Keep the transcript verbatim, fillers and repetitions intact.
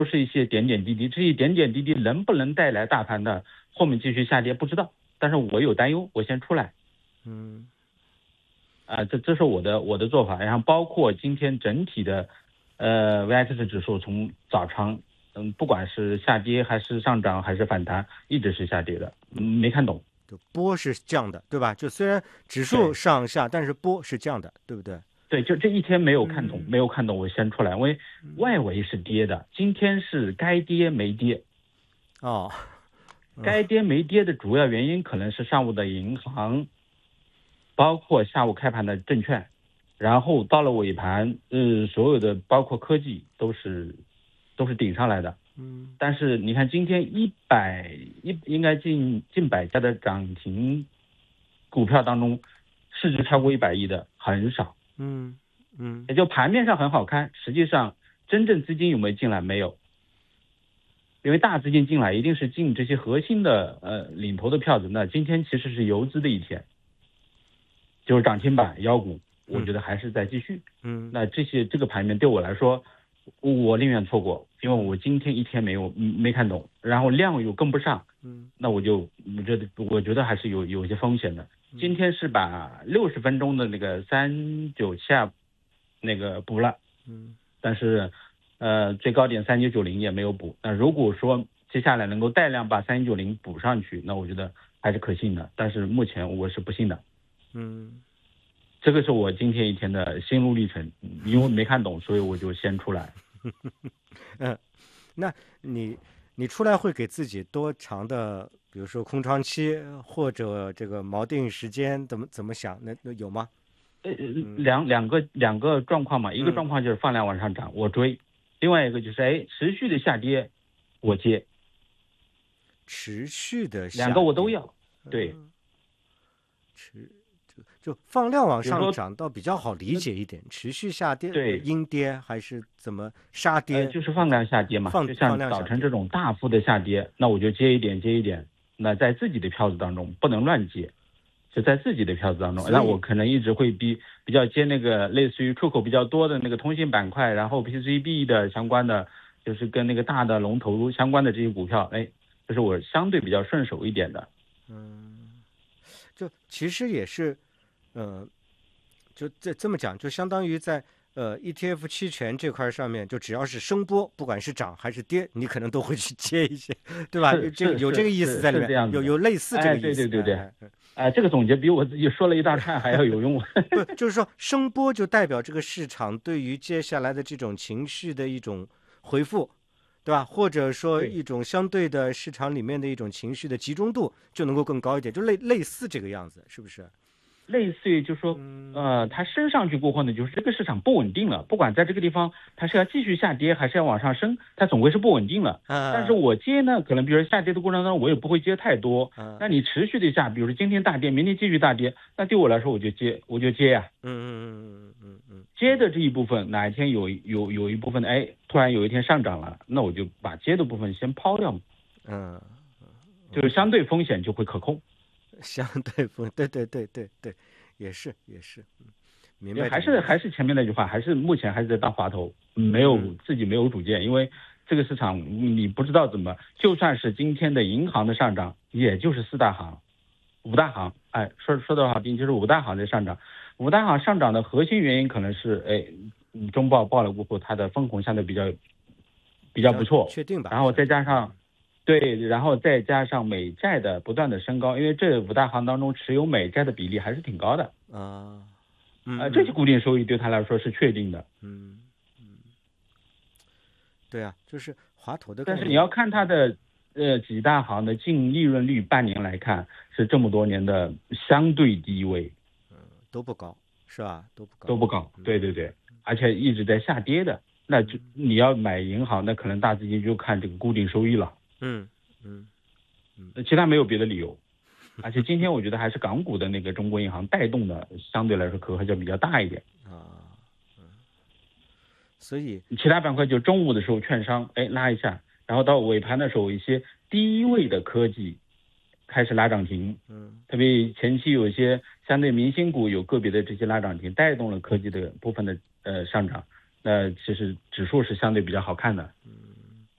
是一些点点滴滴，这些点点滴滴能不能带来大盘的后面继续下跌不知道，但是我有担忧，我先出来。 嗯， 啊、呃，这这是我的我的做法。然后包括今天整体的呃 V I X 指数从早长嗯，不管是下跌还是上涨还是反弹，一直是下跌的，嗯，没看懂。 就波是降的，对吧？就虽然指数对上下，但是波是降的，对不对？ 对，就这一天没有看懂， 嗯没有看懂，我先出来，因为外围是跌的，今天是该跌没跌。 哦， 该跌没跌的主要原因可能是上午的银行，包括下午开盘的证券，然后到了尾盘，呃，所有的包括科技都是都是顶上来的。 嗯但是你看今天一百一应该近近百家的涨停股票当中，市值超过一百亿的很少， 嗯嗯也就盘面上很好看，实际上真正资金有没有进来没有？因为大资金进来一定是进这些核心的呃领头的票子，那今天其实是游资的一天，就是涨停板妖股，我觉得还是在继续。 嗯那这些这个盘面对我来说，我宁愿错过，因为我今天一天没有没看懂，然后量又跟不上， 嗯那我就我觉得我觉得还是有有一些风险的。今天是把六十分钟的那个三九七二那个补了， 嗯但是呃最高点三九九零也没有补。那如果说接下来能够带量把三九九零补上去，那我觉得还是可信的。但是目前我是不信的。 嗯， 这个是我今天一天的心路历程，因为没看懂，所以我就先出来。 嗯，那你你出来会给自己多长的，比如说空窗期或者这个锚定时间，怎么怎么想？那那有吗？ 呃，两两个两个状况嘛，一个嗯状况就是放量往上涨，我追；另外一个就是哎持续的下跌，我接， 持续的两个下跌， 我都要。对， 持就就放量往比如说上涨倒比较好理解一点，持续下跌，呃对， 阴跌还是怎么杀呃， 跌？ 就是放量下跌嘛， 放就像放量下跌。 早晨这种大幅的下跌，那我就接一点接一点，那在自己的票子当中不能乱接，就在自己的票子当中， 所以那我可能一直会比比较接那个类似于出口比较多的那个通信板块，然后 P C B 的相关的，就是跟那个大的龙头相关的这些股票，哎，这是我相对比较顺手一点的。 嗯，就其实也是，呃，就这这么讲，就相当于在呃 E T F 期权这块上面，就只要是升波，不管是涨还是跌，你可能都会去接一些，对吧？有是是这个有这个是是意思在里面， 是这样子的。 有有类似这哎， 个意思。 对对对对， 哎哎哎，这个总结比我自己说了一大串还要有用。 不，就是说声波就代表这个市场对于接下来的这种情绪的一种回复，对吧？或者说对。 一种相对的市场里面的一种情绪的集中度就能够更高一点，就类类似这个样子，是不是？ 类似于就说，呃，它升上去过后呢，就是这个市场不稳定了，不管在这个地方它是要继续下跌还是要往上升，它总归是不稳定了。但是啊我接呢，可能比如说下跌的过程当中，我也不会接太多。 啊那你持续的下，比如说今天大跌，明天继续大跌，那对我来说我就接，我就接呀、 嗯嗯嗯嗯嗯接的这一部分，哪一天有有有一部分，哎，突然有一天上涨了，那我就把接的部分先抛掉嘛， 嗯嗯， 就是相对风险就会可控。 相对不，对对对对对，也是也是，嗯，明也白这个意思。 还是还是前面那句话，还是目前还是在当滑头，没有嗯自己没有主见，因为这个市场你不知道怎么，就算是今天的银行的上涨，也就是四大行、五大行，哎，说说的好听就是五大行在上涨，五大行上涨的核心原因可能是，哎，嗯中报报了过后，它的分红相对比较比较不错， 确定吧？ 然后再加上。对，然后再加上美债的不断的升高，因为这五大行当中持有美债的比例还是挺高的， 啊，嗯呃，这些固定收益对他来说是确定的。 嗯嗯，对啊，就是滑头的概念。 但是你要看它的呃几大行的净利润率，半年来看是这么多年的相对低位， 都不高，是吧？都不高， 都不高。对对对，而且一直在下跌的。那就你要买银行，那可能大资金就看这个固定收益了。 嗯嗯那其他没有别的理由。而且今天我觉得还是港股的那个中国银行带动的，相对来说可能就比较大一点。 啊，嗯，所以其他板块就中午的时候券商哎拉一下，然后到尾盘的时候一些低位的科技开始拉涨停， 嗯特别前期有一些相对明星股有个别的这些拉涨停，带动了科技的部分的呃上涨。那其实指数是相对比较好看的。 嗯，